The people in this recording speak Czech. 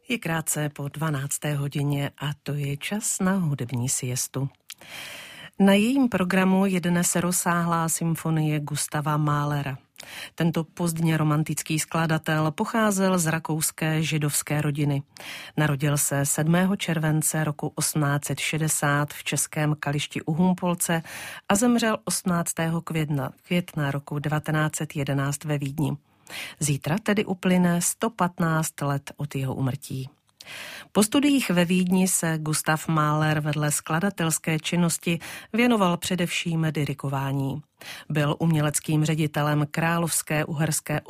Je krátce po 12. hodině a to je čas na hudební siestu. Na jejím programu je dnes rozsáhlá symfonie Gustava Mahlera. Tento pozdně romantický skladatel pocházel z rakouské židovské rodiny. Narodil se 7. července roku 1860 v českém Kališti u Humpolce a zemřel 18. května roku 1911 ve Vídni. Zítra tedy uplyne 115 let od jeho úmrtí. Po studiích ve Vídni se Gustav Mahler vedle skladatelské činnosti věnoval především dirigování. Byl uměleckým ředitelem Královské uherské